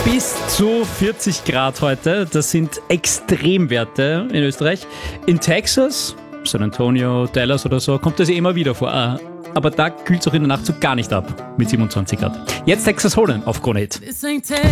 Bis zu 40 Grad heute. Das sind Extremwerte in Österreich. In Texas, San Antonio, Dallas oder so, kommt das immer wieder vor. Aber da kühlt es auch in der Nacht so gar nicht ab mit 27 Grad. Jetzt Texas Hold'em auf Krone Hit.